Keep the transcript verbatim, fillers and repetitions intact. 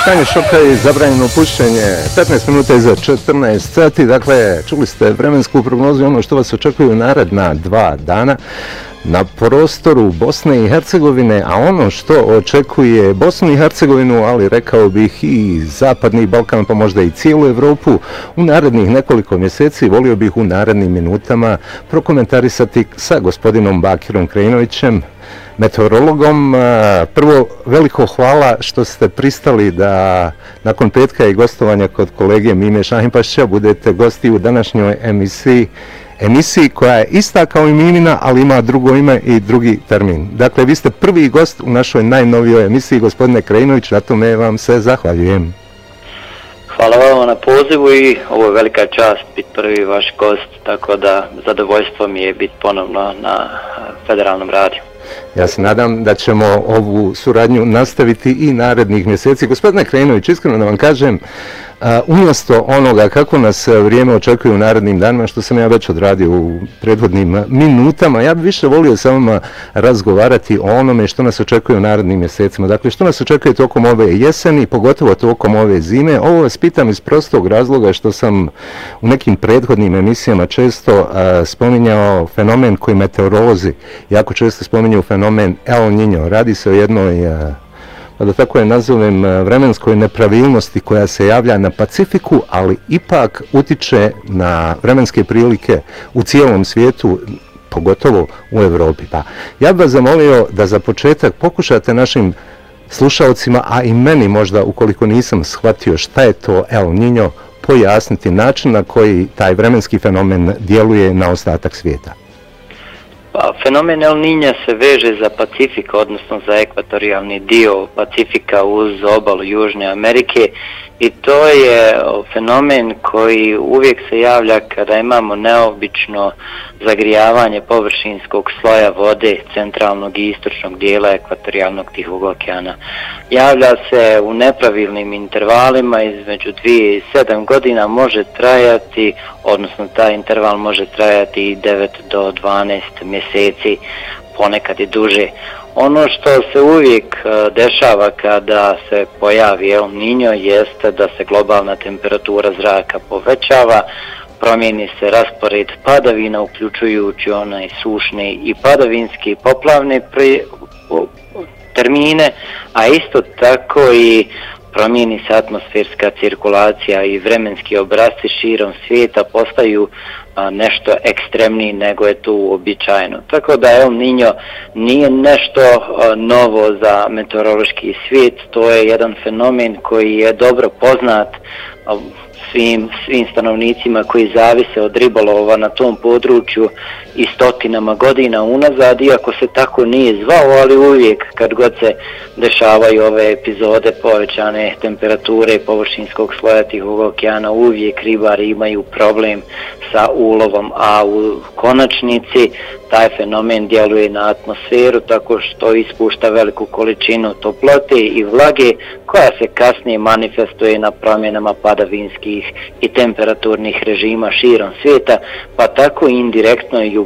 stanje šoka je zabranjeno pušenje. petnaest minuta iza četrnaest sati, dakle, čuli ste vremensku prognozu, ono što vas očekuju naredna dva dana na prostoru Bosne i Hercegovine, a ono što očekuje Bosnu i Hercegovinu, ali rekao bih i Zapadni Balkan, pa možda i cijelu Evropu, u narednih nekoliko mjeseci, volio bih u narednim minutama prokomentarisati sa gospodinom Bakirom Krajinovićem, meteorologom. Prvo, veliko hvala što ste pristali da nakon petka i gostovanja kod kolege Mime Šahimpašića budete gosti u današnjoj emisiji, emisiji koja je ista kao i Mimina, ali ima drugo ime i drugi termin. Dakle, vi ste prvi gost u našoj najnovijoj emisiji, gospodine Krajinović, na tome vam se zahvaljujem. Hvala vam na pozivu i ovo je velika čast biti prvi vaš gost, tako da zadovoljstvo mi je biti ponovno na Federalnom radiju. Ja se nadam da ćemo ovu suradnju nastaviti i narednih mjeseci. Gospodine Krajinović, iskreno da vam kažem, umjesto onoga kako nas vrijeme očekuje u narednim danima, što sam ja već odradio u prethodnim minutama, ja bih više volio sa vama razgovarati o onome što nas očekuje u narednim mjesecima. Dakle, što nas očekuje tokom ove jeseni, pogotovo tokom ove zime. Ovo vas pitam iz prostog razloga što sam u nekim prethodnim emisijama često a, spominjao fenomen koji meteorolozi jako često spominjaju, fenomen El Niño. Radi se o jednoj a, da tako je nazovem, vremenskoj nepravilnosti koja se javlja na Pacifiku, ali ipak utiče na vremenske prilike u cijelom svijetu, pogotovo u Evropi. Pa ja bih vas zamolio da za početak pokušate našim slušalcima, a i meni možda, ukoliko nisam shvatio šta je to El Niño, pojasniti način na koji taj vremenski fenomen djeluje na ostatak svijeta. Pa, fenomen El Niña se veže za Pacifik, odnosno za ekvatorijalni dio Pacifika uz obalu Južne Amerike, i to je fenomen koji uvijek se javlja kada imamo neobično zagrijavanje površinskog sloja vode centralnog i istočnog dijela ekvatorijalnog Tihog okeana. Javlja se u nepravilnim intervalima, između dvije i sedam godina može trajati, odnosno taj interval može trajati i devet do dvanaest mjeseci, ponekad i duže. Ono što se uvijek dešava kada se pojavi El Niño jeste da se globalna temperatura zraka povećava, promijeni se raspored padavina, uključujući onaj sušne i padavinske i poplavne pri, termine, a isto tako i promijeni se atmosferska cirkulacija i vremenski obrasci širom svijeta postaju a, nešto ekstremniji nego je to uobičajeno. Tako da El Niño nije nešto a, novo za meteorološki svijet, to je jedan fenomen koji je dobro poznat a, svim, svim stanovnicima koji zavise od ribolova na tom području i stotinama godina unazad, iako se tako nije zvao, ali uvijek kad god se dešavaju ove epizode povećane temperature površinskog sloja Tihog okeana, uvijek ribari imaju problem sa ulovom, a u konačnici taj fenomen djeluje na atmosferu tako što ispušta veliku količinu toplote i vlage koja se kasnije manifestuje na promjenama padavinskih i temperaturnih režima širom svijeta, pa tako indirektno i u